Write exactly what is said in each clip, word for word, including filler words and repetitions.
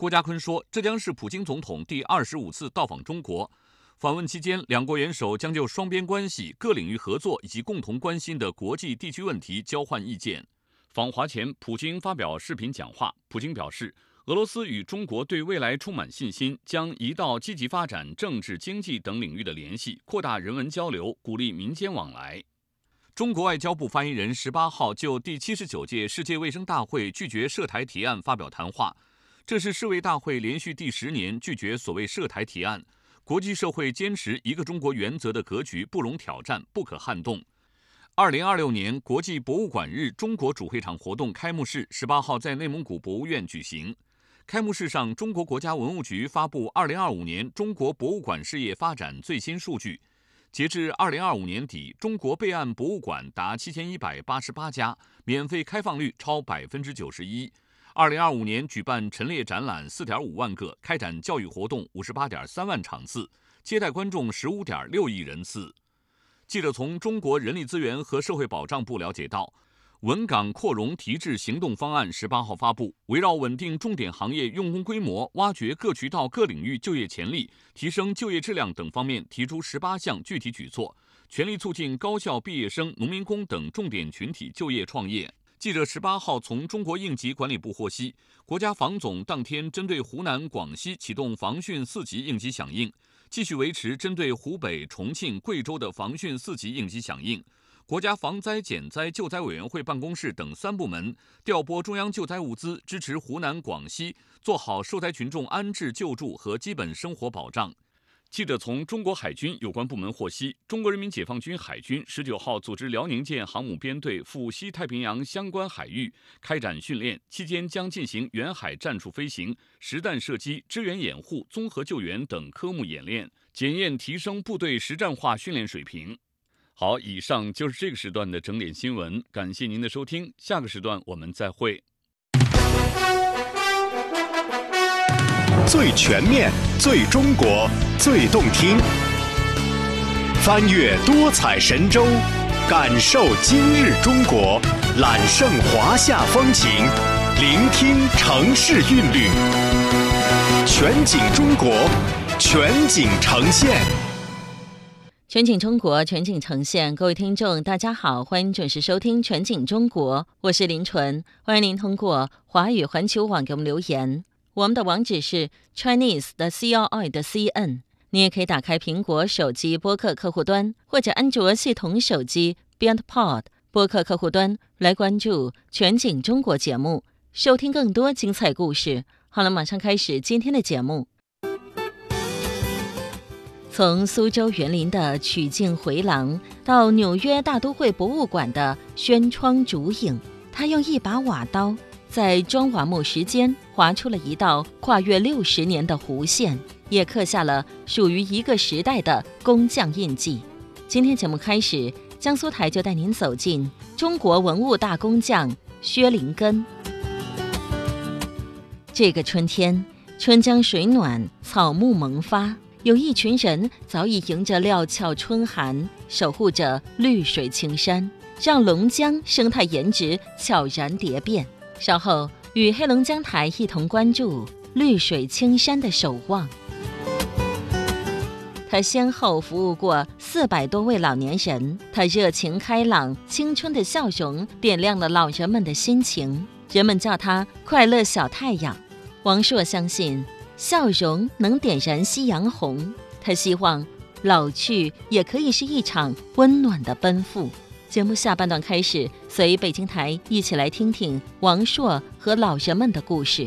郭家坤说，这将是普京总统第二十五次到访中国。访问期间，两国元首将就双边关系、各领域合作以及共同关心的国际地区问题交换意见。访华前，普京发表视频讲话。普京表示，俄罗斯与中国对未来充满信心，将移到积极发展政治、经济等领域的联系，扩大人文交流，鼓励民间往来。中国外交部发言人十八号就第七十九届世界卫生大会拒绝涉台提案发表谈话。这是世卫大会连续第十年拒绝所谓涉台提案。国际社会坚持一个中国原则的格局不容挑战，不可撼动。二零二六年国际博物馆日中国主会场活动开幕式十八号在内蒙古博物院举行。开幕式上，中国国家文物局发布二零二五年中国博物馆事业发展最新数据。截至二零二五年底，中国备案博物馆达七千一百八十八家，免费开放率超百分之九十一。二零二五年举办陈列展览四点五万个，开展教育活动五十八点三万场次，接待观众十五点六亿人次。记者从中国人力资源和社会保障部了解到，稳岗扩容提质行动方案十八号发布，围绕稳定重点行业用工规模、挖掘各渠道各领域就业潜力、提升就业质量等方面提出十八项具体举措，全力促进高校毕业生、农民工等重点群体就业创业。记者十八号从中国应急管理部获悉，国家防总当天针对湖南、广西启动防汛四级应急响应，继续维持针对湖北、重庆、贵州的防汛四级应急响应。国家防灾减灾救灾委员会办公室等三部门调拨中央救灾物资，支持湖南、广西做好受灾群众安置救助和基本生活保障。记者从中国海军有关部门获悉，中国人民解放军海军十九号组织辽宁舰航母编队赴西太平洋相关海域开展训练，期间将进行远海战术飞行、实弹射击、支援掩护、综合救援等科目演练，检验提升部队实战化训练水平。好，以上就是这个时段的整点新闻，感谢您的收听，下个时段我们再会。 最全面、最中国、最动听，翻越多彩神州，感受今日中国，揽胜华夏风情，聆听城市韵律，全景中国，全景呈现。 全景中国，全景呈现。各位听众大家好，欢迎准时收听全景中国，我是林纯，欢迎您通过华语环球网给我们留言。我们的网址是 Chinese 的 C R I 的 C N， 你也可以打开苹果手机播客客户端或者安卓系统手机 BeyondPod 播客客户端来关注全景中国节目，收听更多精彩故事。好了，马上开始今天的节目。从苏州园林的曲径回廊到纽约大都会博物馆的轩窗烛影，他用一把瓦刀在砖瓦木石间划出了一道跨越六十年的弧线，也刻下了属于一个时代的工匠印记。今天节目开始，江苏台就带您走进中国文物大工匠薛灵根。这个春天，春江水暖，草木萌发，有一群人早已迎着料峭春寒，守护着绿水青山，让龙江生态颜值悄然蝶变。稍后与黑龙江台一同关注绿水青山的守望。他先后服务过四百多位老年人，他热情开朗、青春的笑容点亮了老人们的心情，人们叫他快乐小太阳。王朔相信笑容能点燃夕阳红，他希望老去也可以是一场温暖的奔赴。节目下半段开始，随北京台一起来听听王朔和老人们的故事。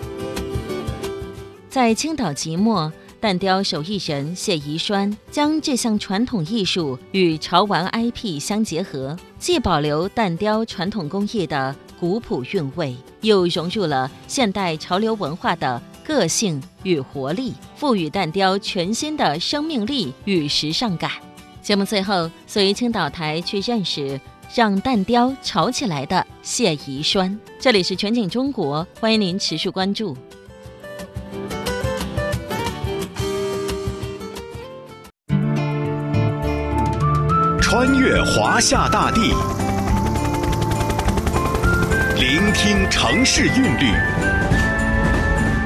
在青岛即墨，蛋雕手艺人谢宜栓将这项传统艺术与潮玩 I P 相结合，既保留蛋雕传统工艺的古朴韵味，又融入了现代潮流文化的个性与活力，赋予蛋雕全新的生命力与时尚感。节目最后，随青岛台去认识让蛋雕潮起来的谢宜栓。这里是全景中国，欢迎您持续关注。 穿越华夏大地，聆听城市韵律，感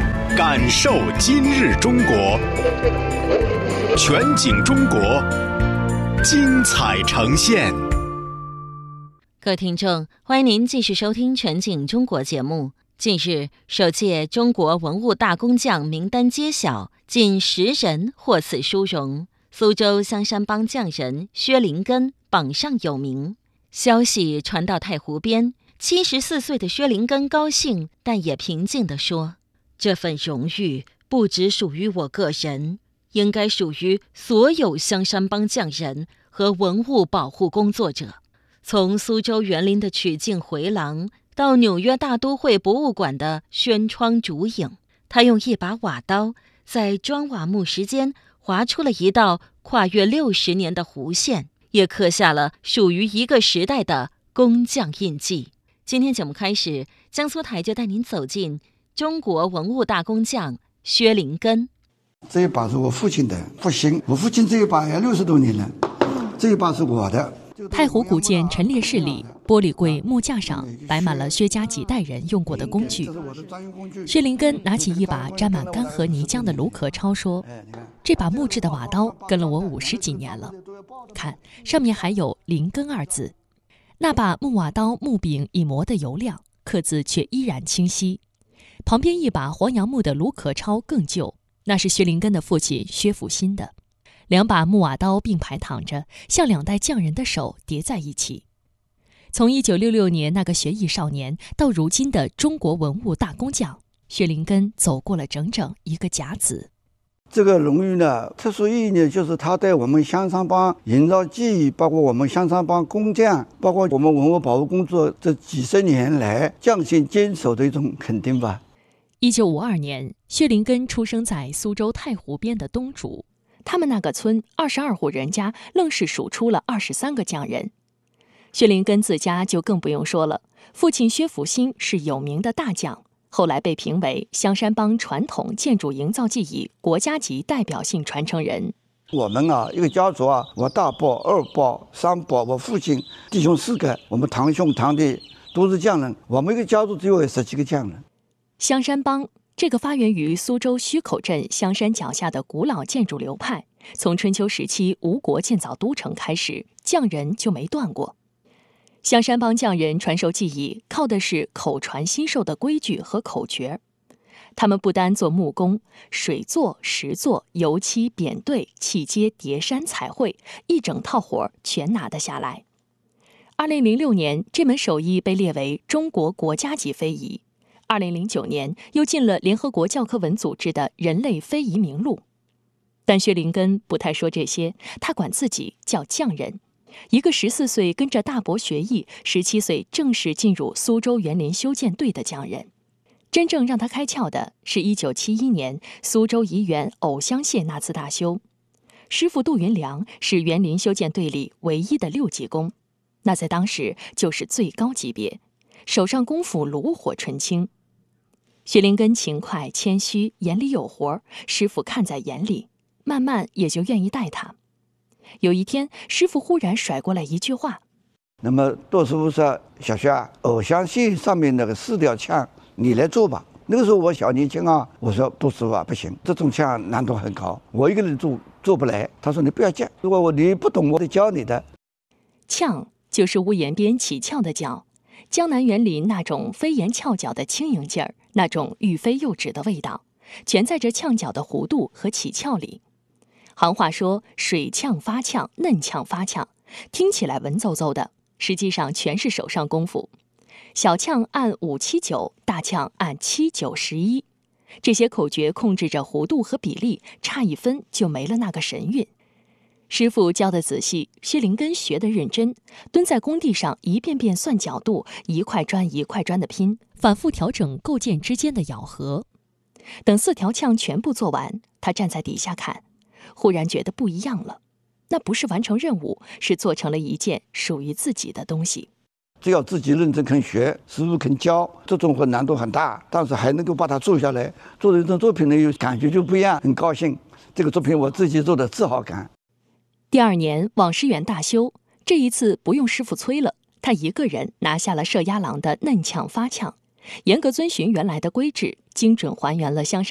感受今日中国，全景中国，精彩呈现。 各位听众，欢迎您继续收听《全景中国》节目。近日，首届中国文物大工匠名单揭晓，近十人获此殊荣。苏州香山帮匠人薛林根榜上有名。消息传到太湖边，七十四岁的薛林根高兴，但也平静地说：“这份荣誉不只属于我个人，应该属于所有香山帮匠人和文物保护工作者。”从苏州园林的曲径回廊到纽约大都会博物馆的轩窗烛影，他用一把瓦刀在砖瓦木石间划出了一道跨越六十年的弧线，也刻下了属于一个时代的工匠印记。今天节目开始，江苏台就带您走进中国文物大工匠薛林根。 这一把是我父亲的复兴，我父亲这一把也六十多年了，这一把是我的。 太湖古建陈列室里，玻璃柜木架上摆满了薛家几代人用过的工具。薛林根拿起一把沾满干涸泥浆的卢壳超说：“这把木质的瓦刀跟了我五十几年了，看上面还有林根二字。那把木瓦刀木柄已磨得油亮，刻字却依然清晰。旁边一把黄杨木的卢壳超更旧，那是薛林根的父亲薛福新的。两把木瓦刀并排躺着，像两代匠人的手叠在一起。从一九六六年那个学艺少年到如今的中国文物大工匠，薛林根走过了整整一个甲子。 这个荣誉呢，特殊意义呢，就是他对我们香山帮营造技艺，包括我们香山帮工匠，包括我们文物保护工作这几十年来匠心坚守的一种肯定吧。 一九五二年，薛林根出生在苏州太湖边的东竹。他们那个村二十二户人家愣是数出了二十三个匠人。薛林根自家就更不用说了，父亲薛福新是有名的大匠，后来被评为香山帮传统建筑营造技艺国家级代表性传承人。 我们啊，一个家族啊，我大伯、二伯、三伯，我父亲弟兄四个，我们堂兄堂弟都是匠人，我们一个家族只有十几个匠人。 香山帮这个发源于苏州虚口镇香山脚下的古老建筑流派，从春秋时期吴国建造都城开始，匠人就没断过。香山帮匠人传授技艺，靠的是口传心授的规矩和口诀。他们不单做木工，水做、石做、油漆、扁对、砌接、叠山、彩绘，一整套活全拿得下来。二零零六年，这门手艺被列为中国国家级非遗。二零零九年，又进了联合国教科文组织的人类非遗名录。但薛林根不太说这些，他管自己叫匠人。一个十四岁跟着大伯学艺，十七岁正式进入苏州园林修建队的匠人。真正让他开窍的是一九七一年苏州怡园藕香榭那次大修。师傅杜云良是园林修建队里唯一的六级工，那在当时就是最高级别，手上功夫炉火纯青。薛林根勤快谦虚，眼里有活，师傅看在眼里，慢慢也就愿意带他。有一天，师傅忽然甩过来一句话：“ 那么杜师傅说，小薛啊，藕香榭上面那个四条枪，你来做吧。”那个时候我小年轻啊，我说杜师傅啊，不行，这种枪难度很高，我一个人做做不来。他说你不要急，如果我你不懂，我得教你的。 炝就是屋檐边起翘的角，江南园林那种飞檐翘角的轻盈劲儿，那种欲飞又止的味道，全在这炝角的弧度和起翘里。行话说水炝发炝，嫩炝发炝，听起来文绉绉的，实际上全是手上功夫。小炝按五七九，大炝按七九十一，这些口诀控制着弧度和比例，差一分就没了那个神韵。师傅教得仔细，薛林根学得认真，蹲在工地上一遍遍算角度，一块砖一块砖的拼，反复调整构件之间的咬合。等四条炝全部做完，他站在底下看，忽然觉得不一样了。那不是完成任务，是做成了一件属于自己的东西。 只要自己认真肯学，师傅肯教，这种活难度很大，但是还能够把它做下来，做的这种作品呢，有感觉就不一样，很高兴。这个作品我自己做的自豪感。 第二年网师园大修，这一次不用师傅催了，他一个人拿下了射鸭廊的嫩炝发炝，严格遵循原来的规制，精准还原了香山